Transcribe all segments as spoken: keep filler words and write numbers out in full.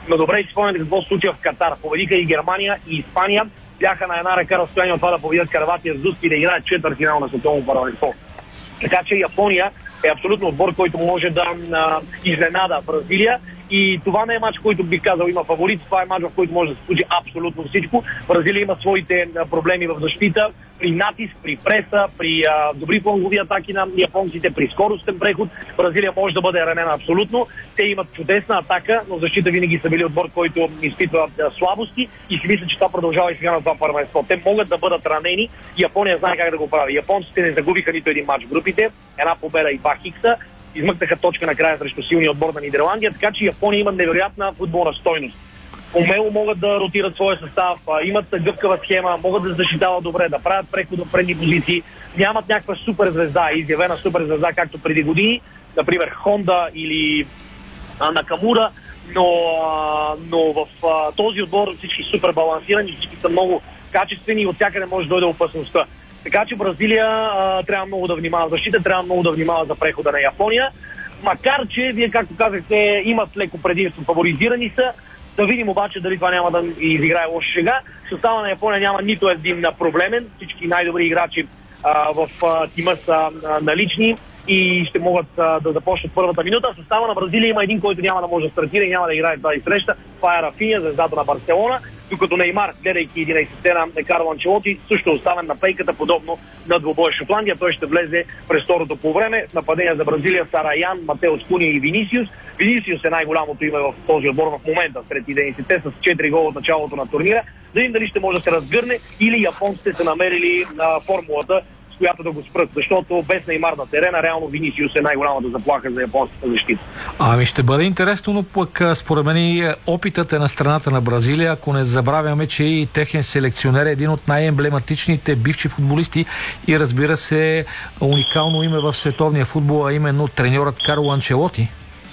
Но добре си спомняте какво се случи в Катар. Победиха и Германия, и Испания. Бяха на една ръка разстояние от това да победят Хърватия с Дуски и да играят четвъртфинал на световно първенство. Така че Япония е абсолютно отбор, който може да а, изненада Бразилия. И това не е мач, който бих казал има фаворит. Това е мач, в който може да се случи абсолютно всичко. Бразилия има своите проблеми в защита, при натиск, при преса, при а, добри флангови атаки на японците, при скоростен преход. Бразилия може да бъде ранена абсолютно. Те имат чудесна атака, но защита винаги са били отбор, който изпитва а, слабости и си мисля, че това продължава и сега на това първенство. Те могат да бъдат ранени. Япония знае как да го прави. Японците не загубиха нито един мач в групите. Една победа и два хикса. Измъкнаха точка накрая срещу силния отбор на Нидерландия, така че Япония има невероятна футболна стойност. Умело могат да ротират своя състав, имат гъвкава схема, могат да защитават добре, да правят преход в предни позиции. Нямат някаква суперзвезда, изявена суперзвезда, както преди години, например Хонда или а, Накамура, но, а, но в а, този отбор всички супер балансирани, всички са много качествени и от всякъде може да дойде опасността. Така че Бразилия а, трябва много да внимава за защита, трябва много да внимава за прехода на Япония. Макар че, вие както казахте, имат леко предимство, фаворизирани са. Да видим обаче дали това няма да изиграе лоша шега. Състава на Япония няма нито един проблемен. Всички най-добри играчи а, в а, тима са а, налични и ще могат а, да започнат първата минута. Състава на Бразилия има един, който няма да може да стартира и няма да играе тази среща. Това е Рафиня, звездата на Барселона. Докато Неймар, гледайки единайсетте на Карло Анчелоти, също оставен на пейката, подобно на двубоя Шотландия. Той ще влезе през второто по време. Нападения за Бразилия са Раян, Матеус Куни и Винисиус. Винисиус е най-голямото име в този отбор в момента, сред единайсетте с четири гола от началото на турнира. Да видим дали ще може да се разгърне или японците са намерили а, формулата, с която да го спрат, защото без Неймар на терена, реално Винисиус е най-голямата заплаха за японската защита. Ами ще бъде интересно, но пък според мен опитът е на страната на Бразилия, ако не забравяме, че и техен селекционер е един от най-емблематичните бивши футболисти и разбира се уникално име в световния футбол, а именно треньорът Карло Анчелоти.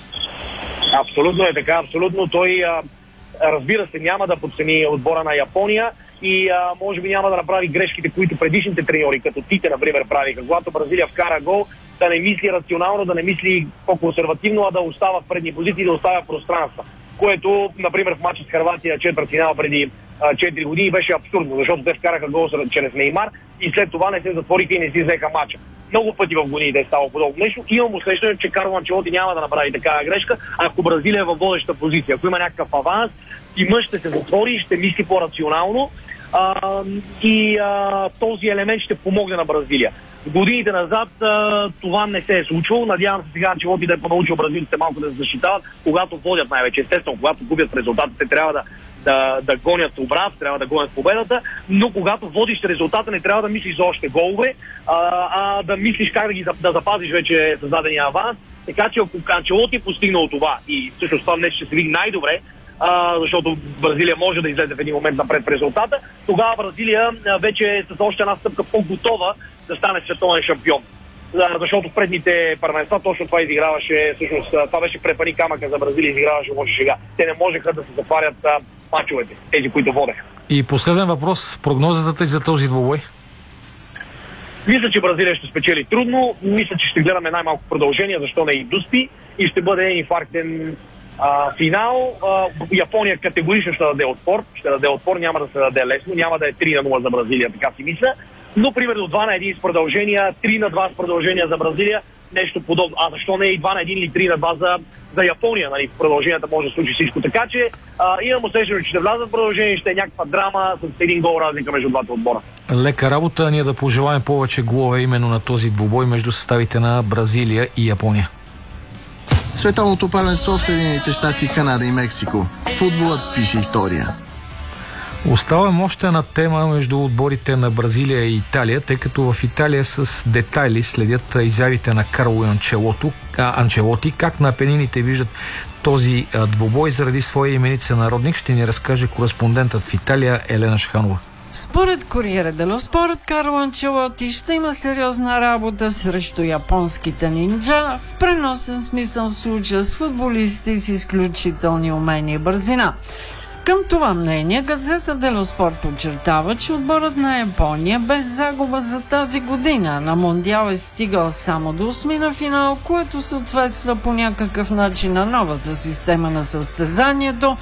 Абсолютно е така, абсолютно. Той, разбира се, няма да подцени отбора на Япония и а, може би няма да направи грешките, които предишните треньори, като Тите, например, правиха. Когато Бразилия вкара гол, да не мисли рационално, да не мисли по-консервативно, а да остава в предни позиции, да оставя пространства. Което, например, в матча с Хърватия четвъртфинал преди а, четири години беше абсурдно, защото те вкараха гол чрез Неймар и след това не се затвориха и не си взеха матча. Много пъти в годините е ставало подобно нещо. Имам усещане, че Карло Анчелоти няма да направи такава грешка, ако Бразилия е във водеща позиция. Ако има някакъв аванс, тимът ще се затвори, ще мисли по-рационално а, и а, този елемент ще помогне на Бразилия. В годините назад а, това не се е случило. Надявам се сега Анчелоти да е понаучил бразилците малко да се защитават, когато водят най-вече. Естествено, когато губят резултатите, трябва да Да, да гонят обрат, трябва да гонят победата, но когато водиш резултата, не трябва да мислиш за още голове, а, а да мислиш как да, ги, да запазиш вече създадения аванс. Така че ако Анчелоти е постигнал това и всъщност това днес ще се види най-добре, а, защото Бразилия може да излезе в един момент напред в резултата, тогава Бразилия вече е с още една стъпка по-готова да стане световен шампион. Защото в предните първенства точно това изиграваше, всъщност това беше препани камъка за Бразилия, изиграваше лоша шега. Те не можеха да се затварят а, мачовете, тези, които водеха. И последен въпрос, прогнозата за този двубой? Мисля, че Бразилия ще спечели трудно, мисля, че ще гледаме най-малко продължение, защо не и дуспи, и ще бъде инфарктен а, финал. А, Япония категорично ще даде отпор, ще даде отпор, няма да се даде лесно, няма да е три на нула за Бразилия, така си мисля. Но, примерно, два на един с продължения, три на два с продължения за Бразилия, нещо подобно. А защо не и два на един или три на два за, за Япония? Нали? В продълженията може да случи всичко. Така че а, имам усещане, че ще влязат в продължение и ще е някаква драма с един гол разлика между двата отбора. Лека работа. Ние да пожелаем повече голове именно на този двубой между съставите на Бразилия и Япония. Световното първенство в Съединените щати, Канада и Мексико. Футболът пише история. Оставам още една тема между отборите на Бразилия и Италия, тъй като в Италия с детайли следят изявите на Карло Анчелото, а, Анчелоти. Как на Апенините виждат този а, двубой заради своя именица народник, ще ни разкаже кореспондентът в Италия Елена Шаханова. Според Корриере дело Спорт, Карло Анчелоти ще има сериозна работа срещу японските нинджа, в преносен смисъл в случая с футболисти с изключителни умения и бързина. Към това мнение газета Дело Спорт подчертава, че отборът на Япония без загуба за тази година на Мондиал е стигал само до осмина финал, което съответства по някакъв начин на новата система на състезанието,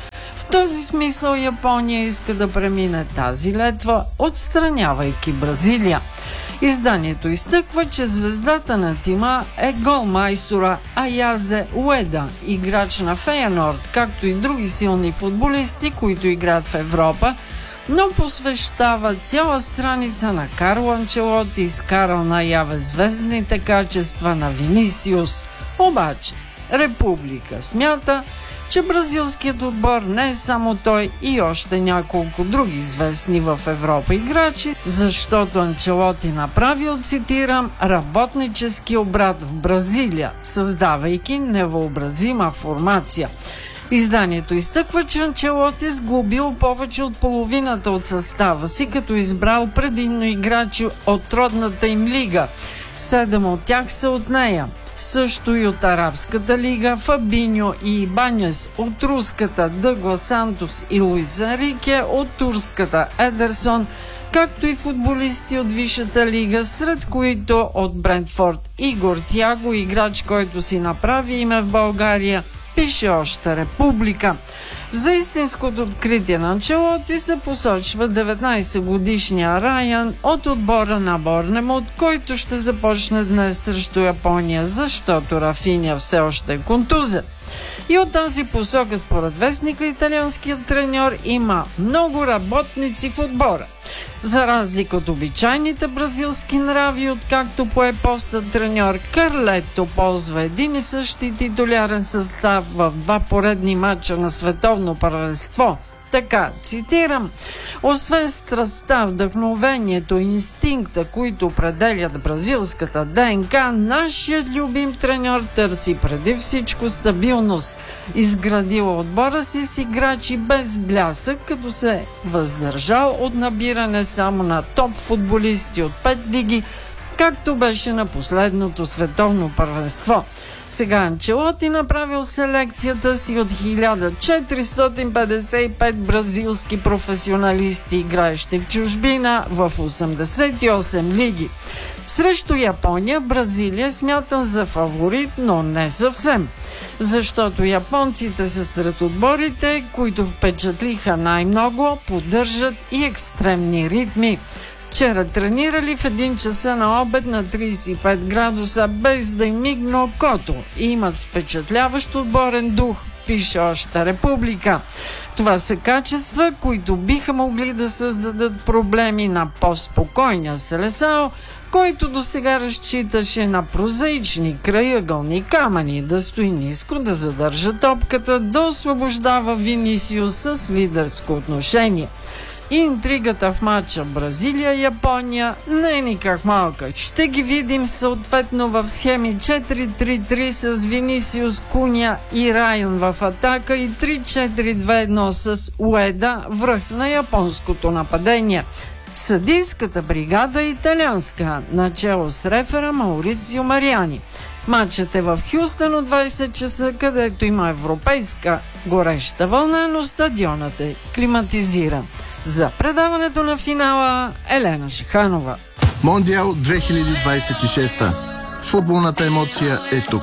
този смисъл Япония иска да премине тази летва, отстранявайки Бразилия. Изданието изтъква, че звездата на тима е голмайстора Аязе Уеда, играч на Фейенорд, както и други силни футболисти, които играят в Европа, но посвещава цяла страница на Карло Анчелоти, изкарал наяве звездните качества на Винисиус. Обаче Република смята, че бразилският отбор не е само той и още няколко други известни в Европа играчи, защото Анчелоти направил, цитирам, работнически обрат в Бразилия, създавайки невъобразима формация. Изданието изтъква, че Анчелоти сглобил повече от половината от състава си, като избрал предимно играчи от родната им лига. Седем от тях са от нея. Също и от Арабската лига Фабиньо и Ибанес, от руската Дъглас Сантос и Луис Енрике, от турската Едерсон, както и футболисти от Висшата лига, сред които от Брентфорд Игор Тяго, играч, който си направи име в България, пише още Република. За истинското откритие на Анчелоти се посочва деветнайсетгодишния Райан от отбора на Борнемут, който ще започне днес срещу Япония, защото Рафиня все още е контузен. И от тази посока, според вестника, италианският треньор има много работници в отбора. За разлика от обичайните бразилски нрави, откакто пое поста треньор, Карлето ползва един и същи титулярен състав в два поредни матча на световно първенство. Така, цитирам: освен страстта, вдъхновението и инстинкта, които определят бразилската ДНК, нашият любим треньор търси преди всичко стабилност. Изградила отбора си с играчи без блясък, като се въздържал от набиране само на топ футболисти от пет лиги, както беше на последното световно първенство. Сега Анчелоти направил селекцията си от хиляда четиристотин петдесет и пет бразилски професионалисти, играещи в чужбина в осемдесет и осем лиги. Срещу Япония Бразилия смятан за фаворит, но не съвсем. Защото японците са сред отборите, които впечатлиха най-много, поддържат и екстремни ритми. Вчера тренирали в един часа на обед на трийсет и пет градуса, без да им мигне окото, и имат впечатляващ отборен дух, пише още Република. Това са качества, които биха могли да създадат проблеми на по-спокойния Селесао, който досега разчиташе на прозаични крайъгълни камъни, да стои ниско, да задържа топката, да освобождава Винисиус с лидерско отношение. И интригата в матча Бразилия-Япония не е никак малка. Ще ги видим съответно в схеми четири три три с Винисиус, Куня и Райан в атака и три четири две едно с Уеда, връх на японското нападение. Съдийската бригада е италианска, начело с рефера Маурицио Мариани. Матчът е в Хюстън от двайсет часа, където има европейска гореща вълна, но стадионът е климатизиран. За предаването на финала Елена Шиханова. Мондиал две хиляди двайсет и шеста. Футболната емоция е тук.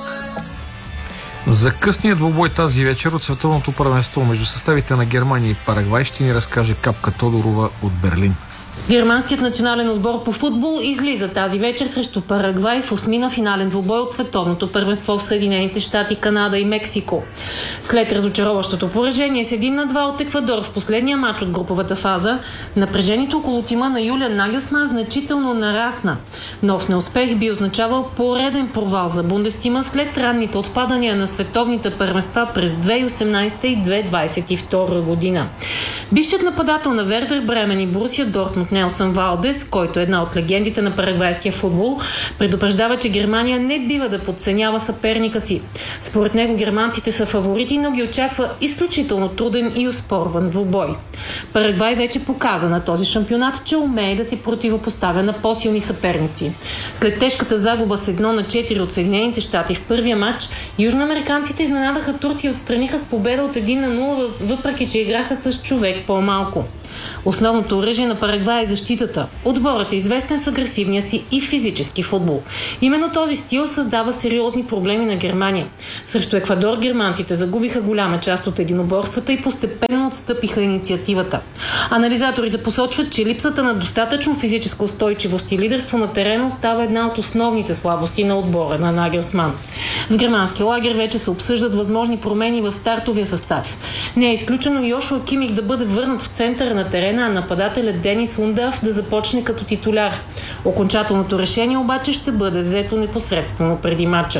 За късния двубой тази вечер от световното първенство между съставите на Германия и Парагвай ще ни разкаже Капка Тодорова от Берлин. Германският национален отбор по футбол излиза тази вечер срещу Парагвай в осмина финален двубой от световното първенство в Съединените щати, Канада и Мексико. След разочароващото поражение с един на два от Еквадор в последния матч от груповата фаза, напрежението около тима на Юлиан Нагелсман значително нарасна. Нов неуспех би означавал пореден провал за Бундестима след ранните отпадания на световните първенства през две хиляди и осемнайсета и две хиляди двайсет и втора година. Бившият нападател на Вердер Бремен и Борусия Дортмунд Нелсън Валдес, който е една от легендите на парагвайския футбол, предупреждава, че Германия не бива да подценява съперника си. Според него германците са фаворити, но ги очаква изключително труден и оспорван двубой. Парагвай вече показа на този шампионат, че умее да се противопоставя на по-силни съперници. След тежката загуба с едно на четири от Съединените щати в първия матч, южноамериканците изненадаха Турция и отстраниха с победа от един на нула, въпреки че играха с човек по-малко. Основното оръжие на Парагвай е защитата. Отборът е известен с агресивния си и физически футбол. Именно този стил създава сериозни проблеми на Германия. Срещу Еквадор германците загубиха голяма част от единоборствата и постепенно отстъпиха инициативата. Анализаторите посочват, че липсата на достатъчно физическа устойчивост и лидерство на терена остава една от основните слабости на отбора на Нагелсман. В германски лагер вече се обсъждат възможни промени в стартовия състав. Не е изключено Йошуа Кимих да бъде върнат в центъра на терена, а нападателят Денис Ундав да започне като титуляр. Окончателното решение обаче ще бъде взето непосредствено преди матча.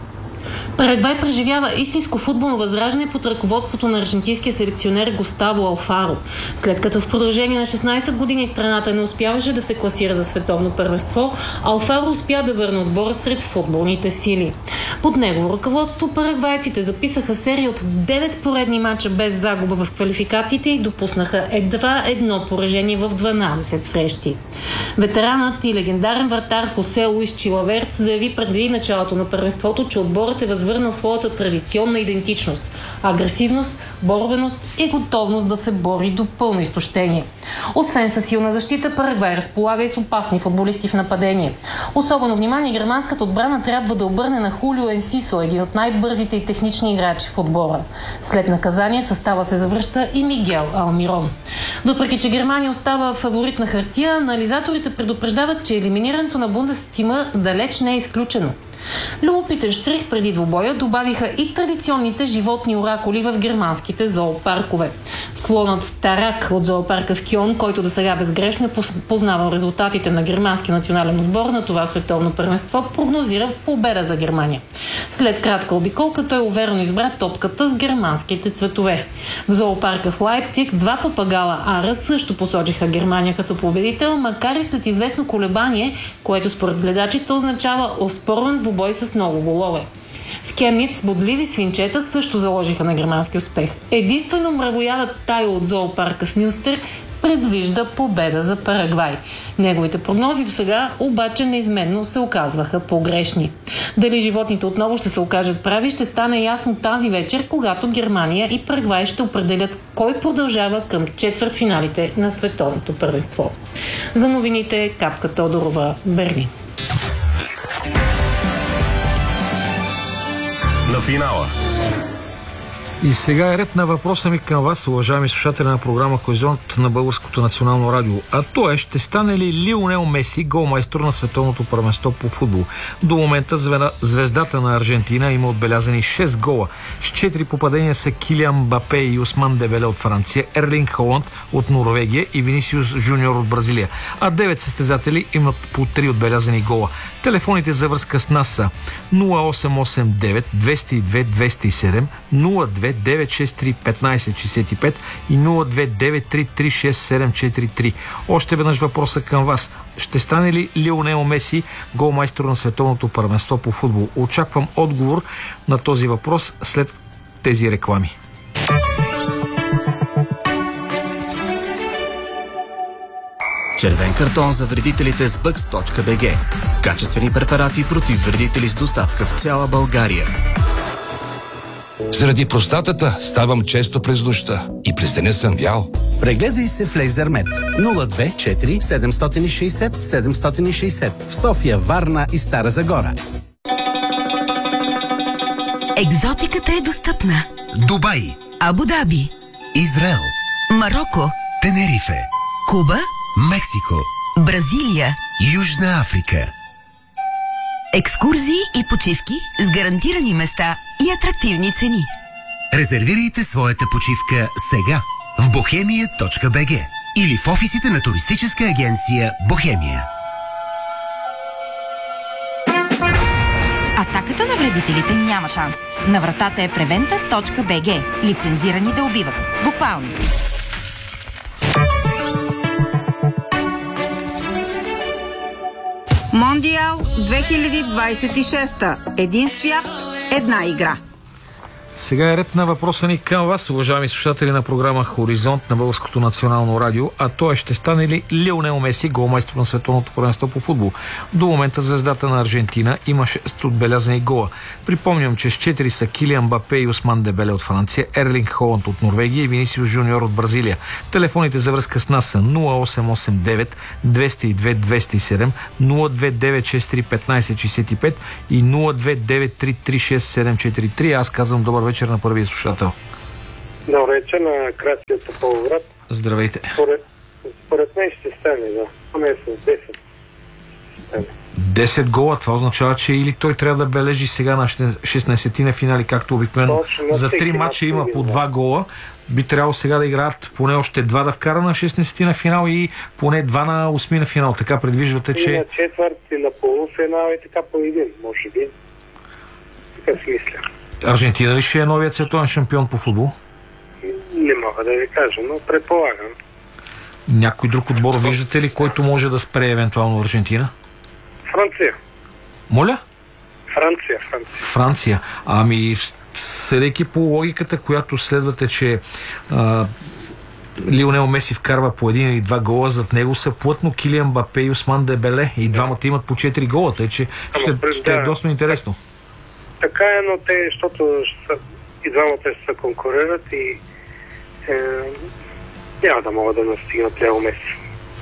Парагвай преживява истинско футболно възраждане под ръководството на аржентинския селекционер Густаво Алфаро. След като в продължение на шестнайсет години страната не успяваше да се класира за световно първенство, Алфаро успя да върне отбора сред футболните сили. Под негово ръководство парагвайците записаха серия от девет поредни мача без загуба в квалификациите и допуснаха едва едно поражение в дванайсет срещи. Ветеранът и легендарен вратар Хосе Луис Чилаверт заяви преди началото на първенството, че отборът е възвърнал своята традиционна идентичност – агресивност, борбеност и готовност да се бори до пълно изтощение. Освен със силна защита, Парагвай разполага и с опасни футболисти в нападение. Особено внимание германската отбрана трябва да обърне на Хулио Енсисо, един от най-бързите и технични играчи в отбора. След наказание състава се завръща и Мигел Алмирон. Въпреки че Германия остава фаворит на хартия, анализаторите предупреждават, че елиминирането на Бундестима далеч не е изключено. Любопитен штрих преди двубоя добавиха и традиционните животни оракули в германските зоопаркове. Слонът Тарак от зоопарка в Кьон, който до сега безгрешно е познавал резултатите на германски национален отбор на това световно първенство, прогнозира победа за Германия. След кратка обиколка той уверено избра топката с германските цветове. В зоопарка в Лайпциг два папагала Ара също посочиха Германия като победител, макар и след известно колебание, което според гледачите означава оспорван двубой с много голове. В Кемниц бодливи свинчета също заложиха на германски успех. Единствено мравоядът Тайо от зоопарка в Мюнстер предвижда победа за Парагвай. Неговите прогнози до сега обаче неизменно се оказваха погрешни. Дали животните отново ще се окажат прави, ще стане ясно тази вечер, когато Германия и Парагвай ще определят кой продължава към четвъртфиналите на световното първенство. За новините Капка Тодорова, Берлин. На финала. И сега е ред на въпроса ми към вас, уважаеми слушатели на програма Хоризонт на Българското национално радио. А то е, ще стане ли Лионел Меси голмайстор на световното първенство по футбол? До момента звездата на Аржентина има отбелязани шест гола. С четири попадения са Килиан Мбапе и Усман Дембеле от Франция, Ерлинг Халанд от Норвегия и Винисиус Жуниор от Бразилия. А девет състезатели имат по три отбелязани гола. Телефоните за връзка с нас са нула осем осем девет двеста и две двеста и седем, нула две девет шест три петнайсет шейсет и пет и нула две девет три три шест седем четири три. Още веднъж въпроса към вас. Ще стане ли Лионел Меси голмайстор на световното първенство по футбол? Очаквам отговор на този въпрос след тези реклами. Червен картон за вредителите с бъкс точка би джи. Качествени препарати против вредители с доставка в цяла България. Заради простатата ставам често през нощта и през деня съм бял. Прегледай се в Лейзермед. нула две четири седем шест седем шест в София, Варна и Стара Загора. Екзотиката е достъпна. Дубай, Абу Даби, Израел, Мароко, Тенерифе, Куба, Мексико, Бразилия, Южна Африка. Екскурзии и почивки с гарантирани места и атрактивни цени. Резервирайте своята почивка сега в бохемия точка би джи или в офисите на туристическа агенция Бохемия. Атаката на вредителите няма шанс. На вратата е превента точка би джи. Лицензирани да убиват. Буквално. Мондиал две хиляди двайсет и шеста. Един свят, една игра. Сега е ред на въпроса ни към вас, уважаеми слушатели на програма Хоризонт на Българското национално радио, а то е: ще стане ли Лионел Меси голмайстор на световното първенство по футбол? До момента звездата на Аржентина има шест отбелязани гола. Припомням, че с четири са Килиан Мбапе и Осман Дембеле от Франция, Ерлинг Холанд от Норвегия и Винисиус Жуниор от Бразилия. Телефоните за връзка с нас са нула осем осем девет двеста и две двеста и седем, нула две девет шест три петнайсет шейсет и пет и нула две девет три три шест седем четири три. Аз казвам добър вечер на първия слушател. Добър вечер на Краси от Тополовград. Здравейте. Според, според мен ще стане, да. Поне с десет. десет гола, това означава, че или той трябва да бележи сега на шестнайсетина финали, както обикновено. За три мача има по два гола. Би трябвало сега да играят поне още два да вкара на шестнайсетина финал и поне два на осмина финал. Така предвиждате, че... И на четвърт, и на полуфинал и така по един, може би. Така си мисля. Аржентина ли ще е новият световен шампион по футбол? Не мога да ви кажа, но предполагам. Някой друг отбор виждате ли, който може да спре евентуално Аржентина? Франция. Моля? Франция, Франция. Франция. Ами, съдейки по логиката, която следвате, че а, Лионел Меси вкарва по един или два гола, зад него са плътно Килиан Мбапе и Осман Дембеле. И двамата имат по четири гола, тъй че ще, пред, ще е доста интересно. Така е, но те, защото и двамата ще се конкурират и е, няма да могат да настигнат Лео Меси.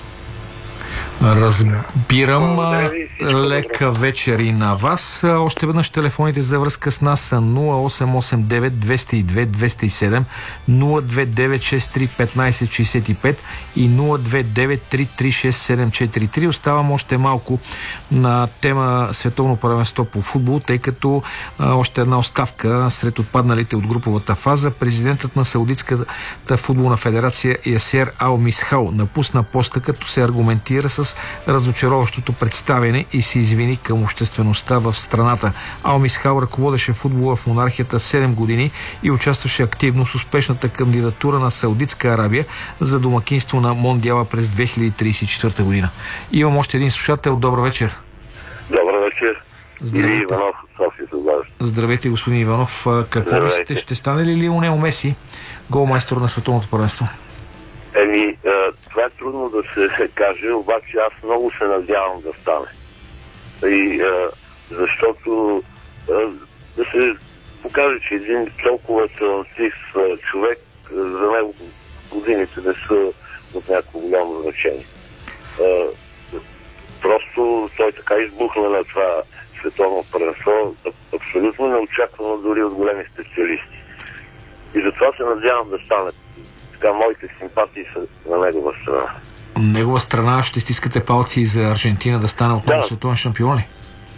Разбирам. Лека вечер и на вас. Още веднъж телефоните за връзка с нас са нула осем осем девет двеста и две двеста и седем, нула две девет шест три петнайсет шейсет и пет и нула две девет три три шест седем четири три. Оставам още малко на тема Световно първенство по футбол, тъй като а, още една оставка сред отпадналите от груповата фаза. Президентът на Саудитската футболна федерация Ясер Ал Мисхал напусна поста, като се аргументира с разочароващото представяне и се извини към обществеността в страната. Ал Мисхал ръководеше футбола в монархията седем години и участваше активно с успешната кандидатура на Саудитска Арабия за домакинство на Мондиала през две хиляди трийсет и четвърта година. Имам още един слушател. Добър вечер. Добър вечер. Здравейте. Иванов, Здравейте, господин Иванов. Какво мислите? Ще стане ли Лионел Меси голмайстор на световното първенство? Еми, това е трудно да се каже, обаче аз много се надявам да стане. И, а, защото а, да се покаже, че един толкова талантлив човек, за него годините не са от някакво голямо значение. А, просто той така избухна на това световно първенство, абсолютно неочаквано дори от големи специалисти. И затова се надявам да стане. Така, моите симпатии са на негова страна. Негова страна ще стискате палци за Аржентина да стане отново да. Световен шампион ли?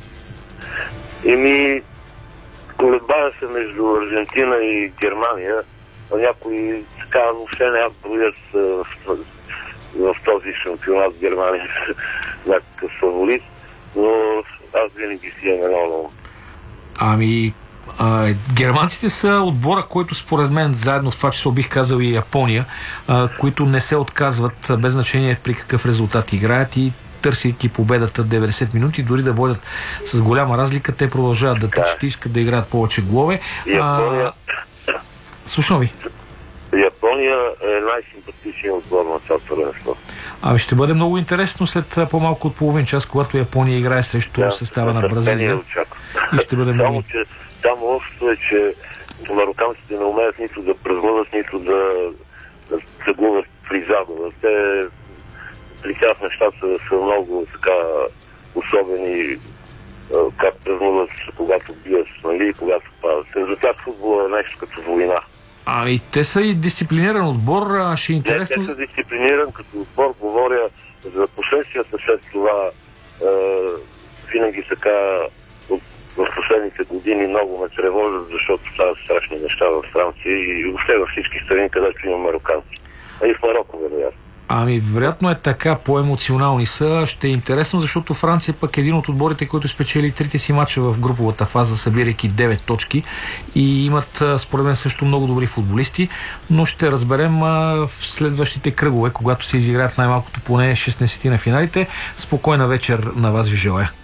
Еми, колебая се между Аржентина и Германия. Някои така въобще не броят в, в този шампионат Германия някакъв фаворит, но аз винаги си имам едно ново. Ами, А, германците са отбора, който според мен, заедно с това число бих казал и Япония, а, които не се отказват без значение при какъв резултат играят и търсейки победата деветдесет минути, дори да водят с голяма разлика, те продължават да тъчат и искат да играят повече голове. Япония... А... Слушам ви. Япония е най-симпатичният отбор на това първенство. Ами ще бъде много интересно след по-малко от половин час, когато Япония играе срещу да, състава на Бразилия. И ще бъде много... Там общо е, че мароканците не умеят нито да празнуват, нито да, да тъгуват при загуба. Те при тях нещата са много така особени, как празнуват, когато бият, нали, когато падат. За тях футбол е нещо като война. Ами те са и дисциплиниран отбор, ще е интересно... Не, те са дисциплиниран като отбор, говоря за последствията след това, е, винаги така в последните години много ме тревожат, защото стават страшни неща в Франция и въобще във всички страни, където има мароканци. А и в Мароко, вероятно. Ами, вероятно е така, по-емоционални са. Ще е интересно, защото Франция пък е един от отборите, които спечели трите си мача в груповата фаза, събирайки девет точки и имат, според мен, също много добри футболисти, но ще разберем в следващите кръгове, когато се изиграят най-малкото поне шестнайсет на финалите. Спокойна вечер на вас ви желая.